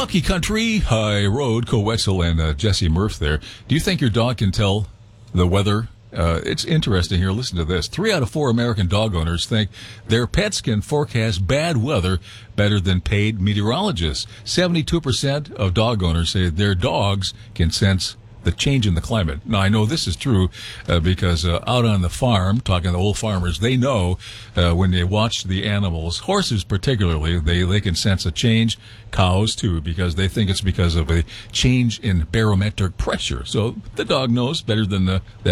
Lucky Country High Road, Co Wetzel and Jesse Murph there. Do you think your dog can tell the weather? It's interesting here. Listen to this. 3 out of 4 American dog owners think their pets can forecast bad weather better than paid meteorologists. 72% of dog owners say their dogs can sense the change in the climate. Now, I know this is true because out on the farm, talking to old farmers, they know when they watch the animals, horses particularly, they can sense a change. Cows, too, because they think it's because of a change in barometric pressure. So the dog knows better than the